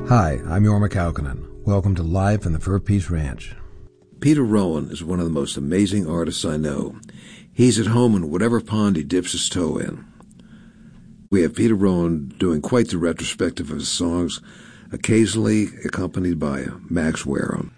Hi, I'm Jorma Kaukonen. Welcome to Live from the Fur Peace Ranch. Peter Rowan is one of the most amazing artists I know. He's at home in whatever pond he dips his toe in. We have Peter Rowan doing quite the retrospective of his songs, occasionally accompanied by Max Warum.